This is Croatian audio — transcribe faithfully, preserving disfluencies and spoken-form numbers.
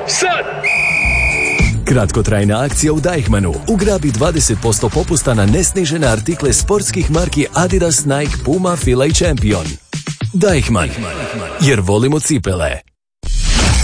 sad! Kratkotrajna akcija u Deichmannu. Ugrabi dvadeset posto popusta na nesnižene artikle sportskih marki Adidas, Nike, Puma, Fila i Champion. Deichmann, jer volimo cipele.